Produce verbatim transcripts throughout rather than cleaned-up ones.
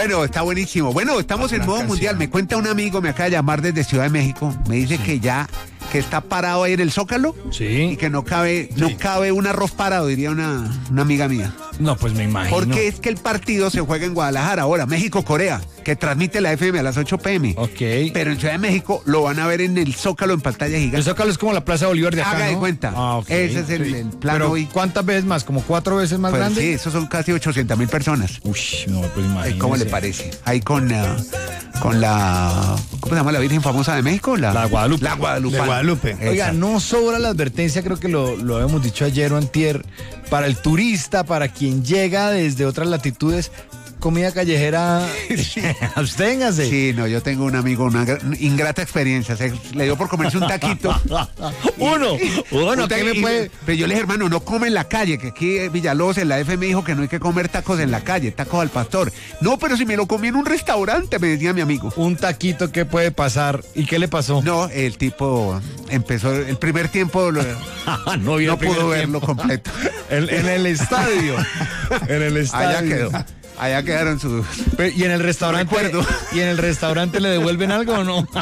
Bueno, está buenísimo. Bueno, estamos en modo mundial. Me cuenta un amigo, me acaba de llamar desde Ciudad de México. Me dice sí. que ya, que está parado ahí en el Zócalo. Sí. Y que no cabe, sí. no cabe un arroz parado, diría una, una amiga mía. No, pues me imagino. Porque es que el partido se juega en Guadalajara ahora, México-Corea, que transmite la F M a las ocho pm. Ok. Pero en Ciudad de México lo van a ver en el Zócalo en pantalla gigante. El Zócalo es como la Plaza Bolívar de acá, Haga ¿no? de cuenta. Ah, ok. Ese es el, sí. el plan Pero hoy. ¿cuántas veces más? ¿Como cuatro veces más pues grande? Sí, esos son casi ochocientas mil personas. Uy, no, pues imagínese. ¿Cómo le parece? Ahí con, uh, con la... ¿Cómo se llama la Virgen famosa de México? La, la Guadalupe. La Guadalupe. De Guadalupe. Oiga, no sobra la advertencia, creo que lo, lo habíamos dicho ayer o antier, para el turista, para quien llega desde otras latitudes, comida callejera, sí. absténgase. Sí, no, yo tengo un amigo, una ingrata experiencia, se, le dio por comerse un taquito. uno, uno, ¿qué me puede? Pero yo le dije, hermano, no come en la calle, que aquí en Villalobos, en la F M dijo que no hay que comer tacos en la calle, tacos al pastor. No, pero si me lo comí en un restaurante, me decía mi amigo. Un taquito, ¿qué puede pasar? ¿Y qué le pasó? No, el tipo empezó, el primer tiempo lo, no, no pudo verlo tiempo. completo. en, en el estadio, en el estadio. Allá quedó. Allá quedaron sus... ¿Y en el restaurante? ¿Y en el restaurante le devuelven algo o no?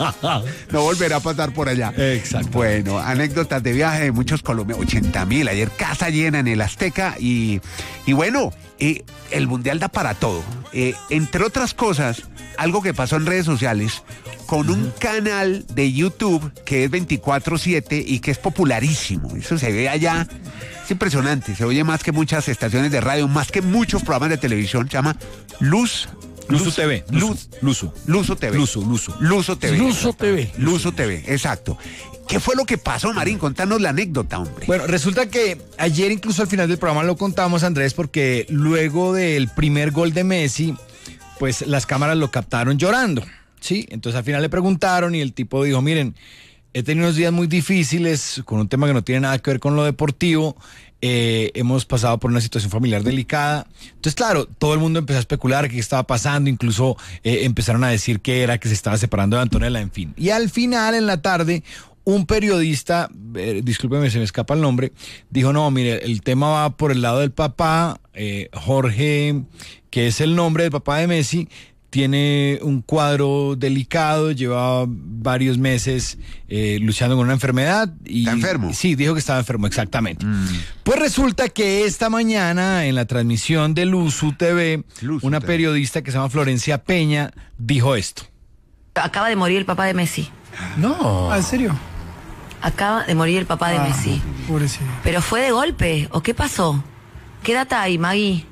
No volverá a pasar por allá. Exacto. Bueno, anécdotas de viaje de muchos colombianos. ochenta mil, ayer casa llena en el Azteca. Y, y bueno, eh, el Mundial da para todo. Eh, entre otras cosas, algo que pasó en redes sociales, con un canal de YouTube que es veinticuatro siete y que es popularísimo. Eso se ve allá. Es impresionante, se oye más que muchas estaciones de radio, más que muchos programas de televisión. Se llama Luz... Luzu T V. Luz... Luzu. Luzu T V. Luzu, Luzu. Luzu T V. Luzu T V. Luzu T V, exacto. ¿Qué fue lo que pasó, Marín? Contanos la anécdota, hombre. Bueno, resulta que ayer incluso al final del programa lo contamos, Andrés, porque luego del primer gol de Messi, pues las cámaras lo captaron llorando, ¿sí? Entonces al final le preguntaron y el tipo dijo, miren, he tenido unos días muy difíciles con un tema que no tiene nada que ver con lo deportivo. Eh, hemos pasado por una situación familiar delicada. Entonces, claro, todo el mundo empezó a especular qué estaba pasando. Incluso eh, empezaron a decir que era que se estaba separando de Antonella, en fin. Y al final, en la tarde, un periodista, eh, discúlpeme, se me escapa el nombre, dijo, no, mire, el tema va por el lado del papá, eh, Jorge, que es el nombre del papá de Messi, tiene un cuadro delicado, lleva varios meses eh, luchando con una enfermedad. Y, ¿Está enfermo? Sí, dijo que estaba enfermo, exactamente. Mm. Pues resulta que esta mañana, en la transmisión de Luzu T V, Luzu una T V. periodista que se llama Florencia Peña dijo esto. Acaba de morir el papá de Messi. No. ¿En serio? Acaba de morir el papá de ah, Messi. Pobrecito. ¿Pero fue de golpe o qué pasó? ¿Qué data hay, Maggie?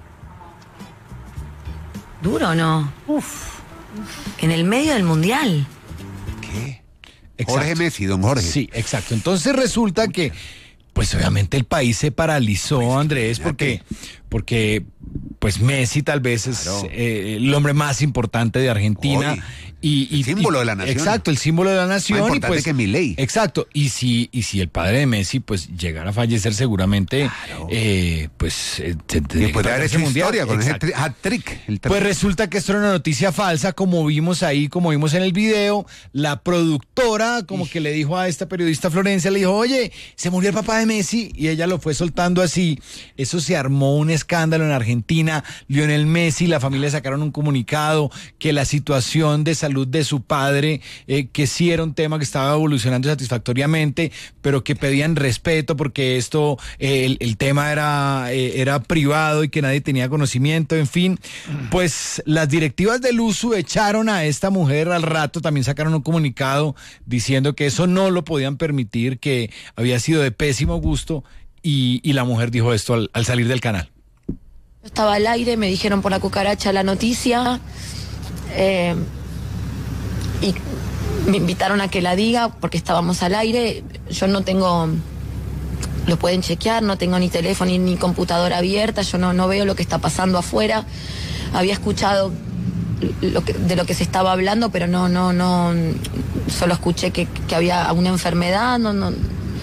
¿Duro o no? Uf. En el medio del mundial. ¿Qué? Exacto. Jorge Messi, don Jorge. Sí, exacto. Entonces resulta que, pues obviamente el país se paralizó, pues, Andrés, porque, porque pues Messi tal vez claro. es eh, el hombre más importante de Argentina. Hoy. Y, y, el símbolo y, de la nación. Exacto, el símbolo de la nación. Más importante y pues, que Milei. Exacto. Y si, y si el padre de Messi pues llegara a fallecer seguramente, claro. eh, pues eh, después de haber hecho historia con exacto. ese hat-trick. Pues resulta que esto era una noticia falsa, como vimos ahí, como vimos en el video. La productora como que le dijo a esta periodista Florencia, le dijo, oye, se murió el papá de Messi, y ella lo fue soltando así. Eso se armó un escándalo en Argentina. Lionel Messi, la familia sacaron un comunicado que la situación de salud de su padre, eh, que sí era un tema que estaba evolucionando satisfactoriamente, pero que pedían respeto porque esto, eh, el, el tema era, eh, era privado y que nadie tenía conocimiento, en fin. Pues las directivas del Luzu echaron a esta mujer al rato, también sacaron un comunicado diciendo que eso no lo podían permitir, que había sido de pésimo gusto, y, y la mujer dijo esto al, al salir del canal. Estaba al aire, me dijeron por la cucaracha la noticia, eh, y me invitaron a que la diga porque estábamos al aire. Yo no tengo, lo pueden chequear, no tengo ni teléfono ni, ni computadora abierta, yo no, no veo lo que está pasando afuera. Había escuchado lo que, de lo que se estaba hablando, pero no, no, no, solo escuché que, que había una enfermedad, no, no.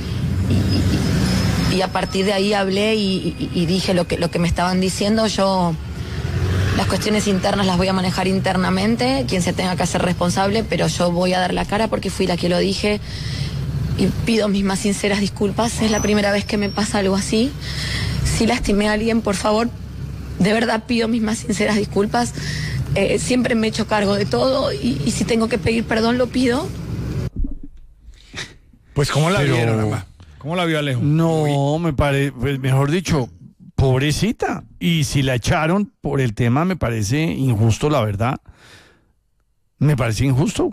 Y, y a partir de ahí hablé y, y, y dije lo que, lo que me estaban diciendo. Yo las cuestiones internas las voy a manejar internamente, quien se tenga que hacer responsable, pero yo voy a dar la cara porque fui la que lo dije y pido mis más sinceras disculpas. Es la primera vez que me pasa algo así. Si lastimé a alguien, por favor, de verdad pido mis más sinceras disculpas. eh, siempre me he hecho cargo de todo y, y si tengo que pedir perdón lo pido. Pues ¿cómo la Pero- vieron, Ama? ¿Cómo la vio Alejo? No, me parece, pues, mejor dicho, pobrecita. Y si la echaron por el tema, me parece injusto, la verdad. Me parece injusto.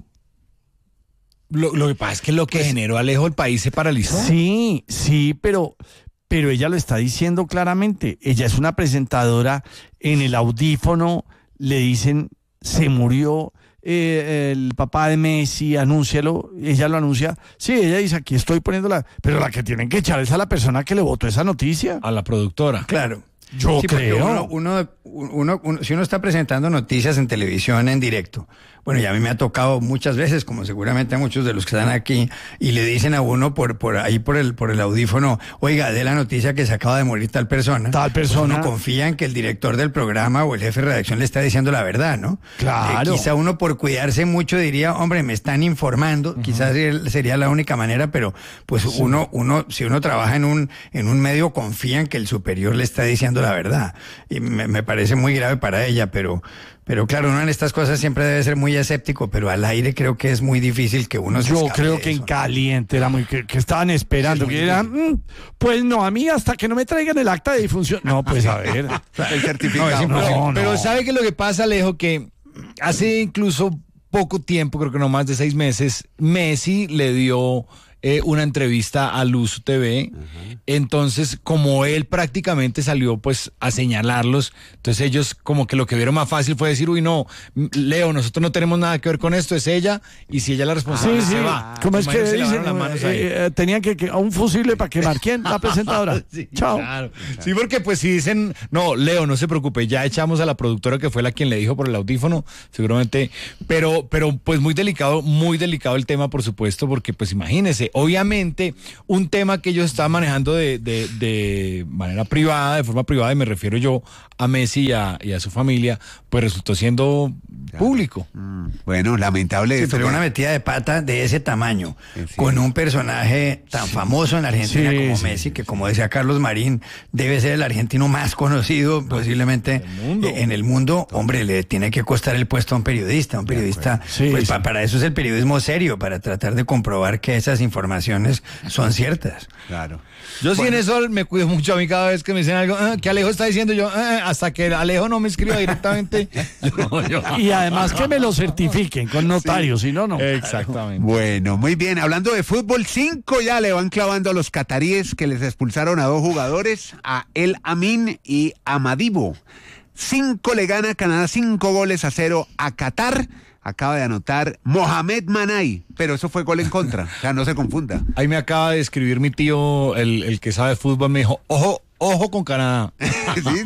Lo, lo que pasa es que lo que generó Alejo, el país se paralizó. Sí, sí, pero, pero ella lo está diciendo claramente. Ella es una presentadora, en el audífono le dicen, se murió eh, el papá de Messi, anúncialo. Ella lo anuncia. Sí, ella dice, aquí estoy poniéndola. Pero la que tienen que echar es a la persona que le votó esa noticia. A la productora. Claro. Yo Sí, porque creo. Uno, uno, uno, uno- si uno está presentando noticias en televisión en directo, bueno, ya a mí me ha tocado muchas veces, como seguramente a muchos de los que están aquí, y le dicen a uno por, por ahí por el, por el audífono, oiga, de la noticia que se acaba de morir tal persona. Tal Pues persona. uno confía en que el director del programa o el jefe de redacción le está diciendo la verdad, ¿no? Claro. Eh, quizá uno por cuidarse mucho diría, hombre, me están informando, quizás sería la única manera, pero pues uno, uno, si uno trabaja en un, en un medio, confía en que el superior le está diciendo la verdad. Y me, me parece muy grave para ella, pero, pero claro, uno en estas cosas siempre debe ser muy escéptico, pero al aire creo que es muy difícil que uno se Yo escape creo de que en eso. caliente era muy que, que estaban esperando, Sí, que muy eran, "Mm, pues no, a mí hasta que no me traigan el acta de difunción". No, pues a ver. El certificado. No, es No, pero, no. pero ¿sabe qué es lo que pasa, Alejo? Que hace incluso poco tiempo, creo que no más de seis meses, Messi le dio eh, una entrevista a Luz T V. Entonces, como él prácticamente salió pues a señalarlos, entonces ellos como que lo que vieron más fácil fue decir, uy, no, Leo, nosotros no tenemos nada que ver con esto, es ella, y si ella es la responsable, Sí, se sí. va. ¿Cómo es que Imagínense, dicen? lavaron las manos ahí. Eh, eh, tenían que, que a un fusible para quemar. ¿Quién? La presentadora. Sí, Chao. claro. Sí, porque pues si dicen, no, Leo, no se preocupe, ya echamos a la productora que fue la quien le dijo por el audífono, seguramente, pero, pero pues muy delicado, muy delicado el tema, por supuesto, porque pues imagínese, obviamente, un tema que ellos estaban manejando de, de, de manera privada, de forma privada, y me refiero yo a Messi y a, y a su familia, pues resultó siendo público. Mm, Bueno, lamentable Sí, eso. pero una metida de pata de ese tamaño, Sí, sí. con un personaje tan famoso en Argentina Sí, como sí, Messi, que como decía Carlos Marín, debe ser el argentino más conocido posiblemente mundo. eh, en el mundo. Hombre, le tiene que costar el puesto a un periodista. Un periodista, Sí, pues sí. pa- para eso es el periodismo serio, para tratar de comprobar que esas informaciones son ciertas. Claro. Yo sí en eso me cuido mucho a mí cada vez que me dicen algo, ah, que Alejo está diciendo yo, ah, hasta que Alejo no me escriba directamente. yo- yo- Y además que me lo certifiquen con notario, si no, no. Exactamente. Bueno, muy bien. Hablando de fútbol, cinco ya le van clavando a los cataríes que les expulsaron a dos jugadores, a El Amin y a Madibo. Cinco le gana Canadá, cinco goles a cero a Qatar. Acaba de anotar Mohamed Manay, pero eso fue gol en contra. O sea, no se confunda. Ahí me acaba de escribir mi tío, el, el que sabe fútbol, me dijo, ojo, ojo con Canadá. ¿Sí?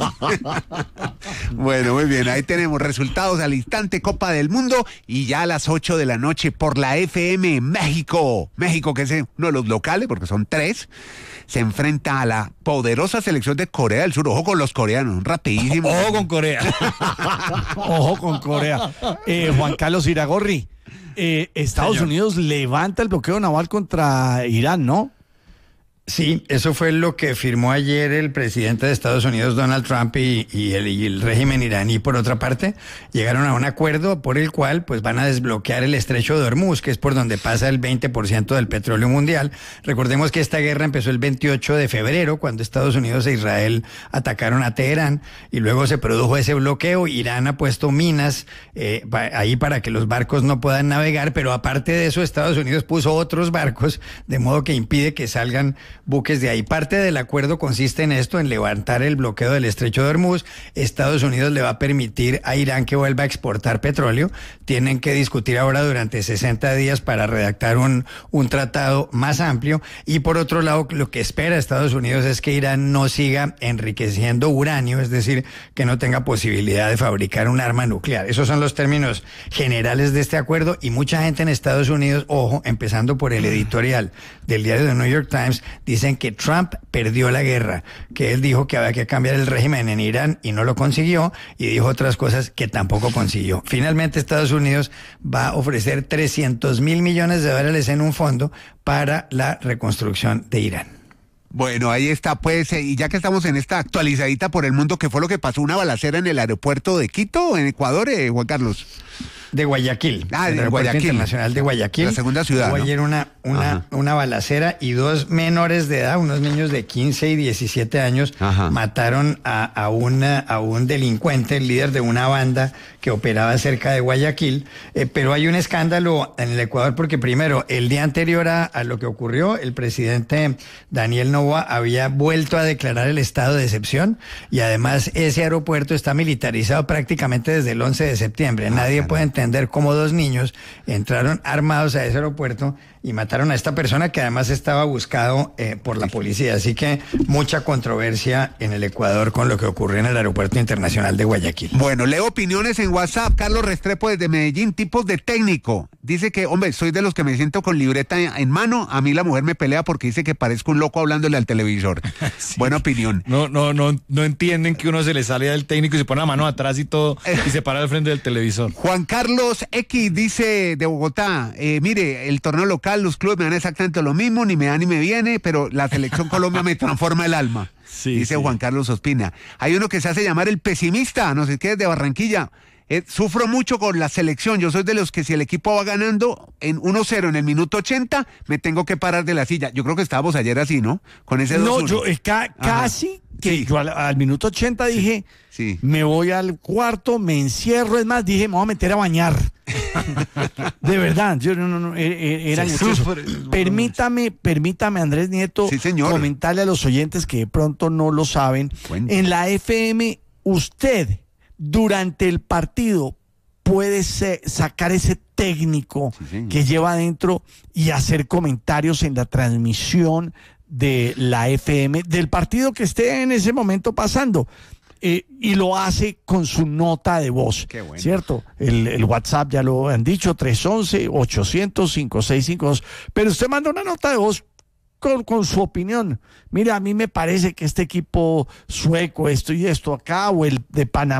Bueno, muy bien, ahí tenemos resultados al instante, Copa del Mundo, y ya a las ocho de la noche por la F M México. México, que es uno de los locales, porque son tres, se enfrenta a la poderosa selección de Corea del Sur. Ojo con los coreanos, rapidísimo. Ojo con Corea. Ojo con Corea. Eh, Juan Carlos Iragorri, eh, Estados Señor. Unidos levanta el bloqueo naval contra Irán, ¿no? Sí, eso fue lo que firmó ayer el presidente de Estados Unidos, Donald Trump, y, y, el, y el régimen iraní, por otra parte. Llegaron a un acuerdo por el cual pues, van a desbloquear el estrecho de Hormuz, que es por donde pasa el veinte por ciento del petróleo mundial. Recordemos que esta guerra empezó el veintiocho de febrero, cuando Estados Unidos e Israel atacaron a Teherán, y luego se produjo ese bloqueo. Irán ha puesto minas eh, pa- ahí para que los barcos no puedan navegar, pero aparte de eso, Estados Unidos puso otros barcos, de modo que impide que salgan buques de ahí. Parte del acuerdo consiste en esto, en levantar el bloqueo del estrecho de Hormuz. Estados Unidos le va a permitir a Irán que vuelva a exportar petróleo. Tienen que discutir ahora durante sesenta días para redactar un, un tratado más amplio. Y por otro lado, lo que espera Estados Unidos es que Irán no siga enriqueciendo uranio, es decir, que no tenga posibilidad de fabricar un arma nuclear. Esos son los términos generales de este acuerdo, y mucha gente en Estados Unidos, ojo, empezando por el editorial del diario The New York Times, dicen que Trump perdió la guerra, que él dijo que había que cambiar el régimen en Irán y no lo consiguió, y dijo otras cosas que tampoco consiguió. Finalmente, Estados Unidos va a ofrecer trescientos mil millones de dólares en un fondo para la reconstrucción de Irán. Bueno, ahí está, pues, eh, y ya que estamos en esta actualizadita por el mundo, ¿qué fue lo que pasó? ¿Una balacera en el aeropuerto de Quito, en Ecuador, eh, Juan Carlos? De Guayaquil. Ah, el de Aeropuerto Guayaquil. Internacional de Guayaquil. La segunda ciudad, Hubo ¿no? ayer una, una, una balacera y dos menores de edad, unos niños de quince y diecisiete años, Ajá. mataron a, a, una, a un delincuente, el líder de una banda que operaba cerca de Guayaquil. Eh, pero hay un escándalo en el Ecuador porque primero, el día anterior a, a lo que ocurrió, el presidente Daniel Noboa había vuelto a declarar el estado de excepción y además ese aeropuerto está militarizado prácticamente desde el once de septiembre. Ah, Nadie caramba. puede entender cómo dos niños entraron armados a ese aeropuerto y mataron a esta persona que además estaba buscado eh, por la policía. Así que mucha controversia en el Ecuador con lo que ocurrió en el Aeropuerto Internacional de Guayaquil. Bueno, leo opiniones en WhatsApp. Carlos Restrepo desde Medellín, tipos de técnico. Dice que, hombre, soy de los que me siento con libreta en mano. A mí la mujer me pelea porque dice que parezco un loco hablándole al televisor. Sí. Buena opinión. No, no, no, no entienden que uno se le sale del técnico y se pone la mano atrás y todo y se para al frente del televisor. Juan Carlos X dice de Bogotá, eh, mire, el torneo local, los clubes me dan exactamente lo mismo, ni me da ni me viene, pero la selección Colombia me transforma el alma. Sí, dice sí. Juan Carlos Ospina. Hay uno que se hace llamar el pesimista, no sé qué, es de Barranquilla. Eh, sufro mucho con la selección. Yo soy de los que si el equipo va ganando en uno cero en el minuto ochenta, me tengo que parar de la silla. Yo creo que estábamos ayer así, ¿no? Con ese No, dos uno. yo eh, ca- casi que Sí. yo al, al minuto ochenta dije, sí. me voy al cuarto, me encierro, es más, dije, me voy a meter a bañar. De verdad, yo no, no, no, era, era Se mucho eso. sufre. Permítame, permítame, Andrés Nieto, Sí, señor. comentarle a los oyentes que de pronto no lo saben. Cuente. En la F M, usted, durante el partido, puede ser- sacar ese técnico Sí, señor. que lleva adentro y hacer comentarios en la transmisión de la F M, del partido que esté en ese momento pasando. Eh, y lo hace con su nota de voz, Qué bueno. ¿cierto? El, el WhatsApp ya lo han dicho, tres once, ochocientos, cincuenta y seis cincuenta y dos, pero usted manda una nota de voz con, con su opinión. Mira, a mí me parece que este equipo sueco, esto y esto acá, o el de Panamá,